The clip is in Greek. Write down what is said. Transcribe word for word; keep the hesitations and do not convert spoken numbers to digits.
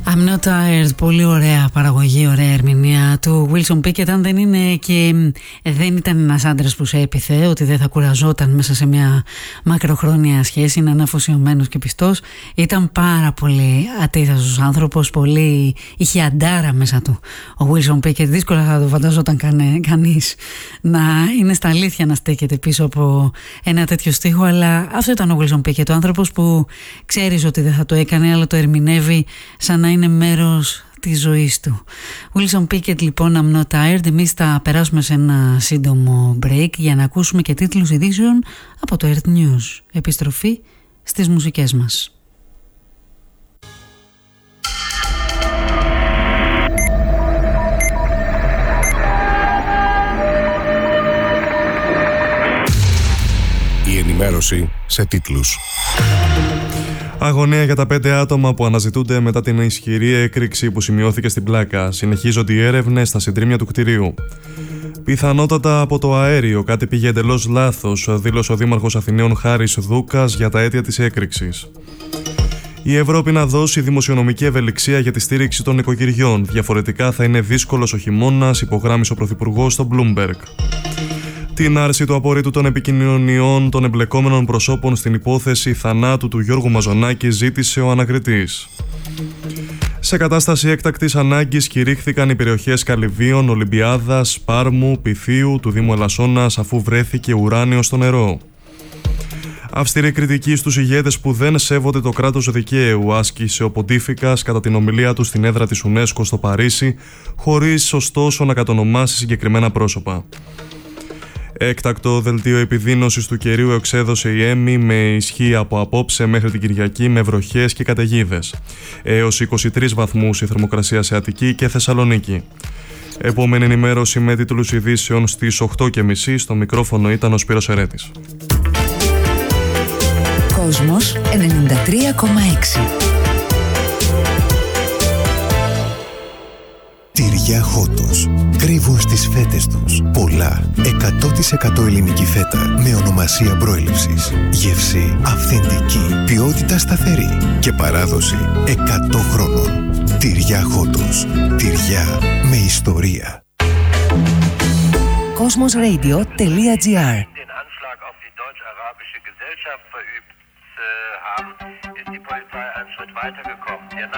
I'm not tired, πολύ ωραία παραγωγή, ωραία ερμηνεία του Wilson Pickett. Αν δεν είναι και δεν ήταν ένας άντρας που σε έπιθε ότι δεν θα κουραζόταν μέσα σε μια μακροχρόνια σχέση, να είναι αφοσιωμένος και πιστός, ήταν πάρα πολύ ατίθαστος άνθρωπος, πολύ είχε αντάρα μέσα του ο Wilson Pickett. Δύσκολα θα το φανταζόταν κανε, κανείς να είναι στα αλήθεια να στέκεται πίσω από ένα τέτοιο στίχο, αλλά αυτό ήταν ο Wilson Pickett, ο άνθρωπος που ξέρεις ότι δεν θα το έκανε, αλλά το ερμηνεύει σαν να είναι μέρος της ζωής του. Wilson Pickett, λοιπόν, I'm not tired. Εμείς θα περάσουμε σε ένα σύντομο break για να ακούσουμε και τίτλους ειδήσεων από το Earth News. Επιστροφή στις μουσικές μας. Η ενημέρωση σε τίτλους. Αγωνία για τα πέντε άτομα που αναζητούνται μετά την ισχυρή έκρηξη που σημειώθηκε στην Πλάκα. Συνεχίζονται οι έρευνες στα συντρίμμια του κτηρίου. Πιθανότατα από το αέριο κάτι πήγε εντελώς λάθος, δήλωσε ο Δήμαρχος Αθηναίων Χάρης Δούκας για τα αίτια της έκρηξης. Η Ευρώπη να δώσει δημοσιονομική ευελιξία για τη στήριξη των νοικοκυριών. Διαφορετικά θα είναι δύσκολος ο χειμώνας, υπογράμμισε ο Πρωθυπουργός στο Bloomberg. Την άρση του απορρίτου των επικοινωνιών των εμπλεκόμενων προσώπων στην υπόθεση θανάτου του Γιώργου Μαζονάκη ζήτησε ο ανακριτής. Σε κατάσταση έκτακτης ανάγκης κηρύχθηκαν οι περιοχές Καλυβίων, Ολυμπιάδας, Πάρμου, Πυθίου, του Δήμου Ελασσόνας, αφού βρέθηκε ουράνιο στο νερό. Αυστηρή κριτική στους ηγέτες που δεν σέβονται το κράτος δικαίου, άσκησε ο Ποντίφικας κατά την ομιλία του στην έδρα της UNESCO στο Παρίσι, χωρίς ωστόσο να κατονομάσει συγκεκριμένα πρόσωπα. Έκτακτο δελτίο επιδείνωσης του καιρίου εξέδωσε η ΕΜΗ με ισχύ από απόψε μέχρι την Κυριακή με βροχές και καταιγίδες. Έως είκοσι τρεις βαθμούς η θερμοκρασία σε Αττική και Θεσσαλονίκη. Επόμενη ενημέρωση με τίτλους ειδήσεων στις οκτώ και μισή. Στο μικρόφωνο ήταν ο Σπύρος Ερέτης. Κόσμος ενενήντα τρία κόμμα έξι. Τυριά Χότος. Κρύβουν στις φέτες τους πολλά εκατό τοις εκατό ελληνική φέτα με ονομασία προέλευσης. Γεύση αυθεντική, ποιότητα σταθερή και παράδοση εκατό χρόνων. Τυριά Χότος. Τυριά με ιστορία. Κόσμοσradio τελεία τζι άρ. haben, ist die Polizei einen Schritt weitergekommen. Der